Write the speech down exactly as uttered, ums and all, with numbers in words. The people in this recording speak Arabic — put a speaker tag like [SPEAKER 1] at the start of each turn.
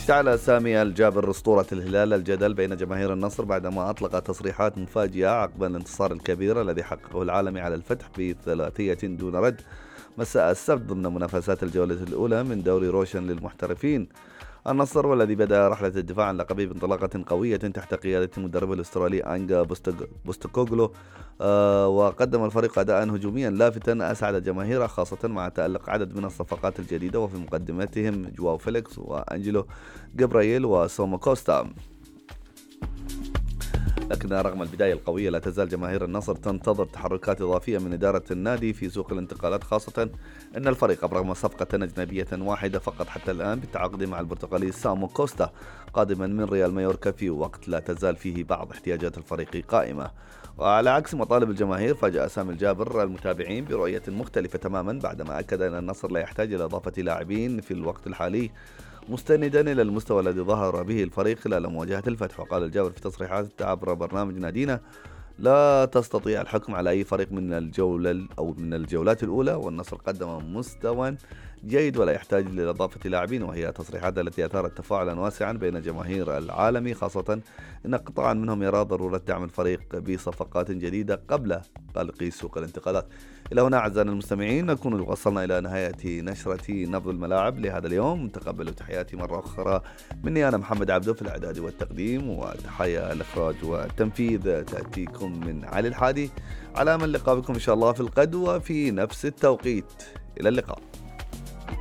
[SPEAKER 1] اشتعل سامي الجابر أسطورة الهلال الجدل بين جماهير النصر بعدما أطلق تصريحات مفاجئة عقب الانتصار الكبير الذي حققه العالمي على الفتح بثلاثية دون رد مساء السبت ضمن منافسات الجولة الأولى من دوري روشن للمحترفين. النصر والذي بدأ رحلة الدفاع عن لقبه بانطلاقة قوية تحت قيادة المدرب الأسترالي أنجا بوستكوغلو، آه وقدم الفريق أداء هجوميا لافتا أسعد جماهيره، خاصة مع تألق عدد من الصفقات الجديدة وفي مقدمتهم جواو فيليكس وأنجلو جبرايل وسومو كوستا. لكن رغم البداية القوية لا تزال جماهير النصر تنتظر تحركات إضافية من إدارة النادي في سوق الانتقالات، خاصة أن الفريق أبرم صفقة أجنبية واحدة فقط حتى الآن بالتعاقد مع البرتغالي سامو كوستا قادما من ريال مايوركا في وقت لا تزال فيه بعض احتياجات الفريق قائمة. وعلى عكس مطالب الجماهير فاجأ سامي الجابر المتابعين برؤية مختلفة تماما بعدما أكد أن النصر لا يحتاج إلى إضافة لاعبين في الوقت الحالي، مستندا إلى المستوى الذي ظهر به الفريق خلال مواجهة الفتح. وقال الجابر في تصريحات عبر برنامج نادينا: لا تستطيع الحكم على أي فريق من الجولة أو من الجولات الأولى، والنصر قدم مستوى جيد ولا يحتاج لإضافة لاعبين. وهي تصريحات التي أثارت تفاعلا واسعا بين جماهير العالم، خاصة أن قطاعا منهم يرى ضرورة دعم الفريق بصفقات جديدة قبل غلق سوق الانتقالات. إلى هنا أعزائنا المستمعين نكون وصلنا إلى نهاية نشرة نبض الملاعب لهذا اليوم. تقبلوا تحياتي مرة أخرى مني أنا محمد عبدو في الإعداد والتقديم، وتحية الإخراج والتنفيذ تأتيكم من علي الحادي. على أمل اللقاء بكم إن شاء الله في الغد وفي نفس التوقيت. إلى اللقاء.